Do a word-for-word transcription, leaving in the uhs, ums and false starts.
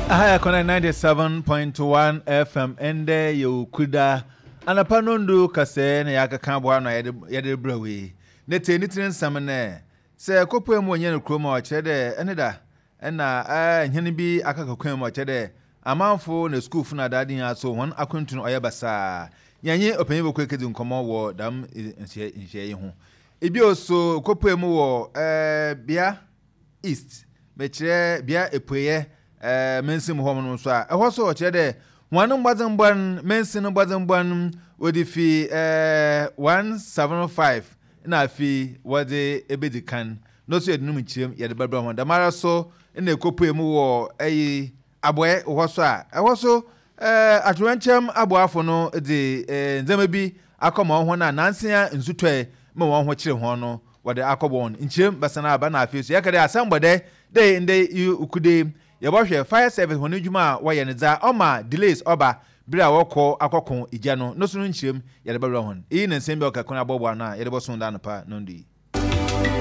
Aha kona ninety-seven point one F M ende yo kuda anapa nondu kase na yaka kan bo na yede yede brawe ne te ni tin nsam ne se kopo mu onye ne kroma o chede ene da na eh hene bi akaka kwan mu chede amanfo na school fu na dadin aso won akontu no oyebasa yanye opanyi bokwe kedi nkomo wo dam nhye nhye ho ebi oso kopo mu wo eh bia east mechire bia epoye eh mensim ho no so a eho so o kire de wanu gbazemban mensin gbazemban odifi eh one seventy-five na afi wode ebedikan no so edunum chirem ye de babra ho da mara so na ekopuemu wo eyi aboe ho so a eho so eh atwenchem aboafo no de eh nzema bi akoma ho na nansia nzutwe me won ho kire ho no wode akobon nchirem basana aba na afi so yakade asambode de inde ukude yebohwe fire service hono djuma wa ye ne za oma delays oba bra woko akokon ija no no so nchirem ye de babra hon e na nsem be okakon abobo na ye de boson da no pa no ndi